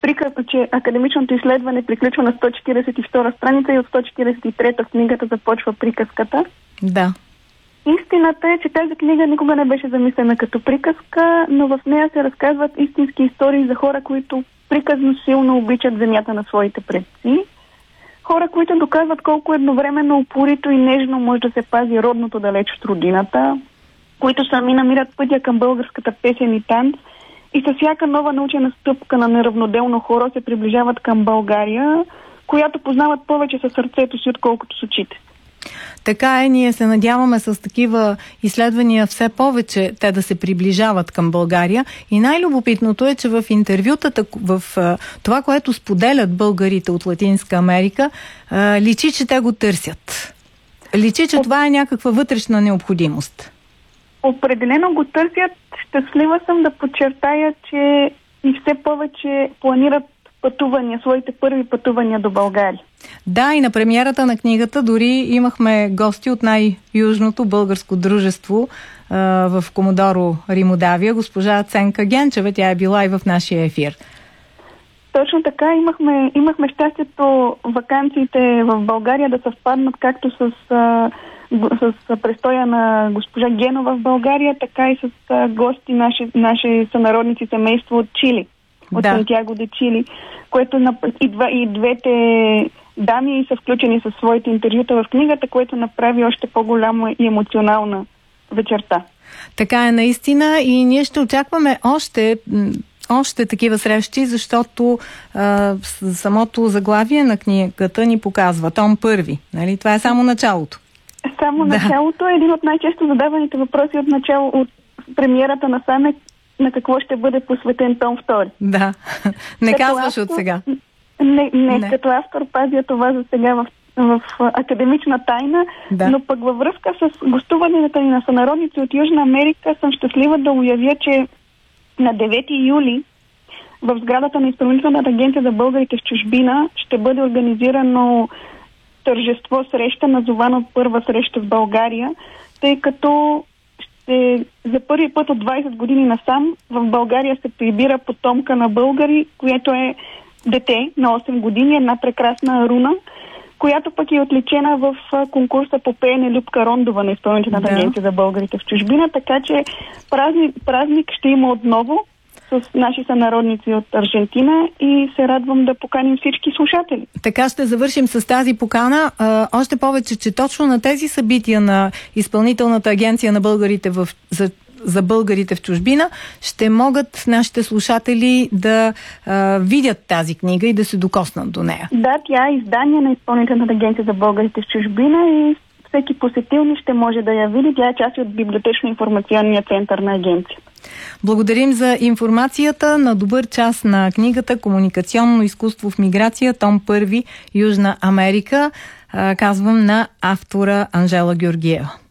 че академичното изследване приключва на 142 страница и от 143 в книгата започва приказката. Да. Истината е, че тази книга никога не беше замислена като приказка, но в нея се разказват истински истории за хора, които приказно силно обичат земята на своите предци. Хора, които доказват колко едновременно упорито и нежно може да се пази родното далеч от родината, които сами намират пътя към българската песен и танц и с всяка нова научена стъпка на неравноделно хоро се приближават към България, която познават повече със сърцето си, отколкото с очите. Така е, ние се надяваме с такива изследвания все повече те да се приближават към България. И най-любопитното е, че в интервютата, в това, което споделят българите от Латинска Америка, личи, че те го търсят. Личи, че това е някаква вътрешна необходимост. Определено го търсят. Щастлива съм да подчертая, че и все повече планират пътувания, своите първи пътувания до България. Да, и на премиерата на книгата дори имахме гости от най-южното българско дружество в Комодоро Римодавия, госпожа Ценка Генчева. Тя е била и в нашия ефир. Точно така, имахме щастието ваканциите в България да съвпаднат както с престоя на госпожа Генова в България, така и с гости наши сънародници семейство от Чили. От Сантьяго де Чили, което и двете дами са включени със своите интервюта в книгата, което направи още по-голяма и емоционална вечерта. Така е наистина и ние ще очакваме още такива срещи, защото самото заглавие на книгата ни показва том първи. Нали? Това е само началото. Само началото е един от най-често задаваните въпроси от премиерата на САМЕ. На какво ще бъде посветен том 2? Да, не казваш от сега. Не, като автор пазя това за сега в академична тайна, но пък във връзка с гостуването ни на сънародници от Южна Америка съм щастлива да обявя, че на 9 юли в сградата на Изпълнителната агенция за българите в чужбина ще бъде организирано тържество среща, назовано първа среща в България, тъй като за първи път от 20 години насам в България се прибира потомка на българи, което е дете на 8 години, една прекрасна Руна, която пък е отличена в конкурса по пеене Любка Рондова на Изпълнителната агенция за българите в чужбина, така че празник ще има отново с наши сънародници от Аржентина и се радвам да поканим всички слушатели. Така ще завършим с тази покана. Още повече, че точно на тези събития на Изпълнителната агенция на българите за българите в чужбина ще могат нашите слушатели да видят тази книга и да се докоснат до нея. Да, тя е издание на Изпълнителната агенция за българите в чужбина и всеки посетил ще може да я види. Тя е част от библиотечно-информационния център на агенцията. Благодарим за информацията. На добър час на книгата "Комуникационно изкуство в миграция", том 1, Южна Америка, казвам на автора Анжела Георгиева.